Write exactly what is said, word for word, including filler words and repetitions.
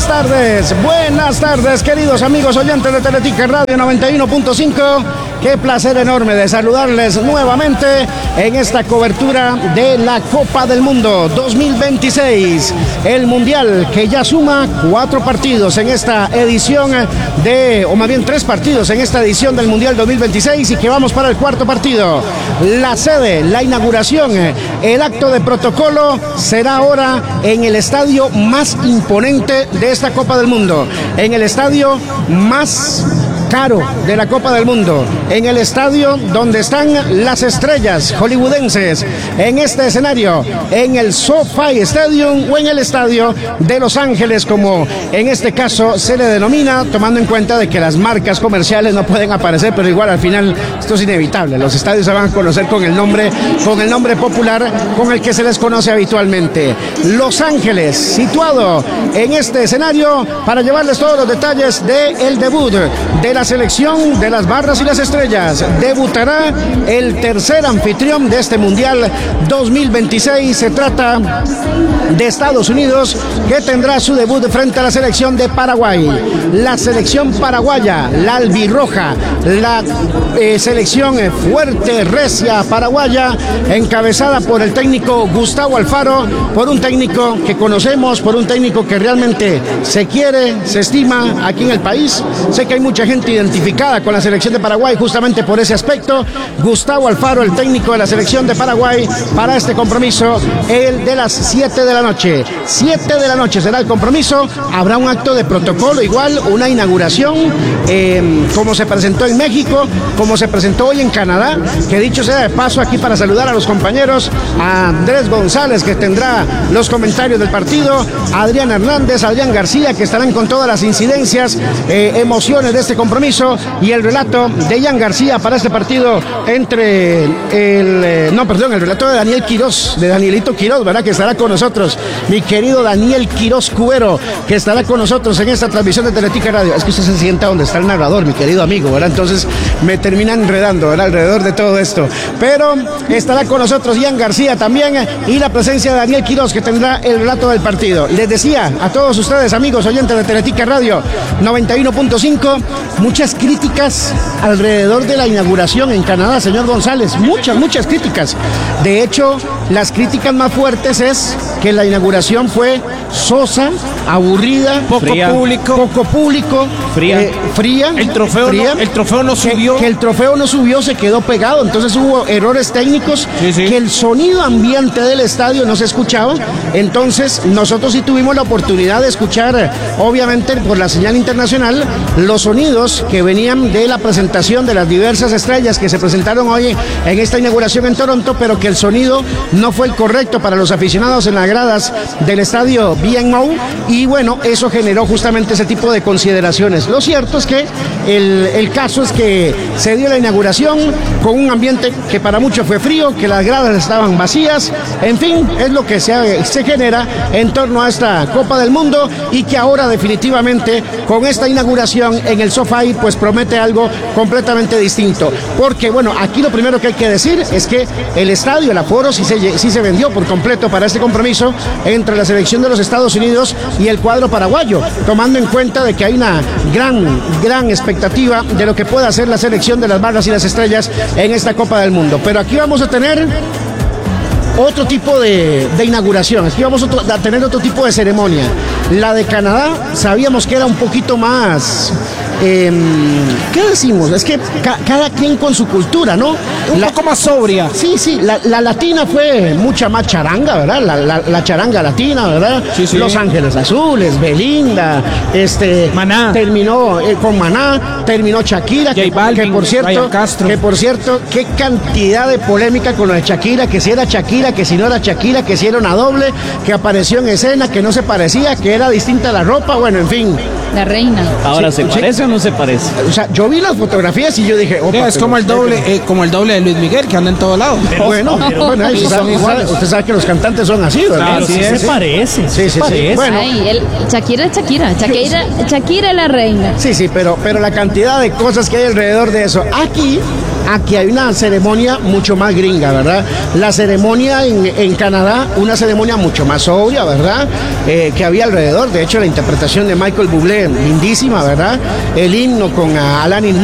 buenas tardes, buenas tardes, queridos amigos oyentes de Teletica Radio noventa y uno punto cinco. Qué placer enorme de saludarles nuevamente en esta cobertura de la Copa del Mundo dos mil veintiséis. El Mundial que ya suma cuatro partidos en esta edición de, o más bien tres partidos en esta edición del Mundial dos mil veintiséis, y que vamos para el cuarto partido. La sede, la inauguración, el acto de protocolo será ahora en el estadio más imponente de esta Copa del Mundo, en el estadio más caro de la Copa del Mundo, en el estadio donde están las estrellas hollywoodenses, en este escenario, en el SoFi Stadium o en el estadio de Los Ángeles, como en este caso se le denomina, tomando en cuenta de que las marcas comerciales no pueden aparecer, pero igual al final esto es inevitable, los estadios se van a conocer con el nombre, con el nombre popular con el que se les conoce habitualmente. Los Ángeles, situado en este escenario para llevarles todos los detalles del debut de la selección de las barras y las estrellas. Debutará el tercer anfitrión de este Mundial dos mil veintiséis. Se trata de Estados Unidos, que tendrá su debut frente a la selección de Paraguay. La selección paraguaya, la albirroja, la eh, selección fuerte, recia paraguaya, encabezada por el técnico Gustavo Alfaro, por un técnico que conocemos, por un técnico que realmente se quiere, se estima aquí en el país. Sé que hay mucha gente identificada con la selección de Paraguay justamente por ese aspecto. Gustavo Alfaro, el técnico de la selección de Paraguay, para este compromiso, el de las siete de la noche. siete de la noche será el compromiso. Habrá un acto de protocolo, igual una inauguración, eh, como se presentó en México, como se presentó hoy en Canadá, que dicho sea de paso, aquí para saludar a los compañeros, a Andrés González, que tendrá los comentarios del partido, a Adrián Hernández, a Adrián García, que estarán con todas las incidencias, eh, emociones de este compromiso, y el relato de Ian García para este partido entre el, eh, no, perdón, el relato de Daniel Quirós, de Danielito Quirós, ¿verdad? Que estará con nosotros, mi querido Daniel Quirós Cubero, que estará con nosotros en esta transmisión de Teletica Radio. Es que usted se sienta donde está el narrador, mi querido amigo, ¿verdad? Entonces me termina enredando, ¿verdad? Alrededor de todo esto. Pero estará con nosotros Ian García también, y la presencia de Daniel Quirós, que tendrá el relato del partido. Les decía a todos ustedes, amigos oyentes de Teletica Radio noventa y uno punto cinco, muchas críticas alrededor de la inauguración en Canadá, señor González, muchas, muchas críticas. De hecho, las críticas más fuertes es que la inauguración fue sosa, aburrida, poco fría. público, poco público, fría, eh, fría. El trofeo, fría, no, el trofeo no subió, que, que el trofeo no subió, se quedó pegado. Entonces hubo errores técnicos, sí, sí. que el sonido ambiente del estadio no se escuchaba. Entonces nosotros sí tuvimos la oportunidad de escuchar, obviamente por la señal internacional, los sonidos que venían de la presentación de las diversas estrellas que se presentaron hoy en esta inauguración en Toronto, pero que el sonido no fue el correcto para los aficionados en las gradas del estadio B M O, y bueno, eso generó justamente ese tipo de consideraciones. Lo cierto es que el, el caso es que se dio la inauguración con un ambiente que para muchos fue frío, que las gradas estaban vacías, en fin, es lo que se, se genera en torno a esta Copa del Mundo, y que ahora definitivamente con esta inauguración en el SoFi pues promete algo completamente distinto, porque bueno, aquí lo primero que hay que decir es que el estadio, el aforo sí se, sí se vendió por completo para este compromiso entre la selección de los Estados Unidos y el cuadro paraguayo, tomando en cuenta de que hay una gran, gran expectativa de lo que pueda hacer la selección de las barras y las estrellas en esta Copa del Mundo. Pero aquí vamos a tener otro tipo de, de inauguración, aquí vamos a tener otro tipo de ceremonia. La de Canadá sabíamos que era un poquito más, eh, ¿qué decimos? Es que ca cada quien con su cultura, ¿no? Un la, poco más sobria. Sí, sí, la, la latina fue mucha más charanga, ¿verdad? La, la, la charanga latina, ¿verdad? Sí, sí. Los Ángeles Azules, Belinda, este, Maná. Terminó eh, con Maná, terminó Shakira, que, Balvin, que por cierto, Castro. que por cierto, qué cantidad de polémica con lo de Shakira, que si era Shakira, que si no era Shakira, que si era una doble, que apareció en escena, que no se parecía, que era distinta la ropa, bueno, en fin. La reina. Ahora, Sí, ¿se sí. parece o no se parece? O sea, yo vi las fotografías y yo dije, opa, Sí, es pero como el usted- doble, eh, como el doble de Luis Miguel, que anda en todos lados. Bueno, bueno, ahí Sí, usted, son sabe, iguales. usted sabe que los cantantes son así, ¿verdad? Pero sí se parece. Sí, sí, sí. parece. Bueno. Ay, el, Shakira es Shakira. Shakira, Shakira es la reina. Sí, sí, pero, pero la cantidad de cosas que hay alrededor de eso. Aquí Aquí hay una ceremonia mucho más gringa, ¿verdad? La ceremonia en, en Canadá, una ceremonia mucho más sobria, ¿verdad? Eh, que había alrededor. De hecho, la interpretación de Michael Bublé, lindísima, ¿verdad? El himno con uh, Alanis